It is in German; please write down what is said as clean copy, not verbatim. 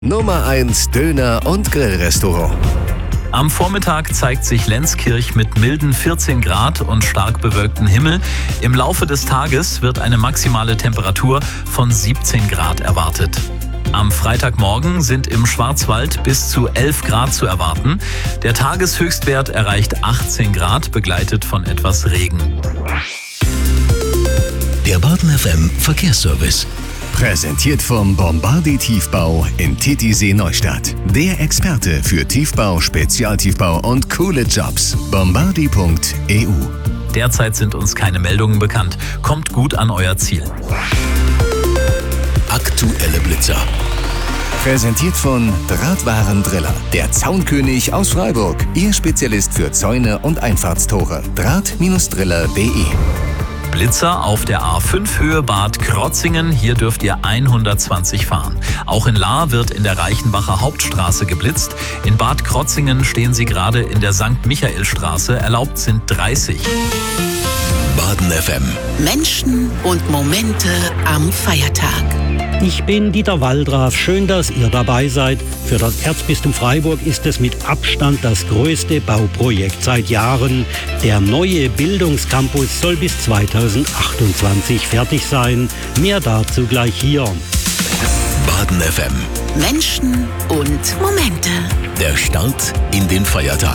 Nummer 1 Döner- und Grillrestaurant. Am Vormittag zeigt sich Lenzkirch mit milden 14 Grad und stark bewölktem Himmel. Im Laufe des Tages wird eine maximale Temperatur von 17 Grad erwartet. Am Freitagmorgen sind im Schwarzwald bis zu 11 Grad zu erwarten. Der Tageshöchstwert erreicht 18 Grad, begleitet von etwas Regen. Der Baden FM Verkehrsservice. Präsentiert vom Bombardi Tiefbau in Titisee Neustadt. Der Experte für Tiefbau, Spezialtiefbau und coole Jobs. Bombardi.eu. Derzeit sind uns keine Meldungen bekannt. Kommt gut an euer Ziel. Aktuelle Blitzer. Präsentiert von Drahtwarendriller. Der Zaunkönig aus Freiburg. Ihr Spezialist für Zäune und Einfahrtstore. Draht-driller.de. Blitzer auf der A5 Höhe Bad Krotzingen. Hier dürft ihr 120 fahren. Auch in Lahr wird in der Reichenbacher Hauptstraße geblitzt. In Bad Krotzingen stehen sie gerade in der St. Michaelstraße. Erlaubt sind 30. Baden FM. Menschen und Momente am Feiertag. Ich bin Dieter Waldraff. Schön, dass ihr dabei seid. Für das Erzbistum Freiburg ist es mit Abstand das größte Bauprojekt seit Jahren. Der neue Bildungscampus soll bis 2028 fertig sein. Mehr dazu gleich hier. Baden FM. Menschen und Momente. Der Start in den Feiertag.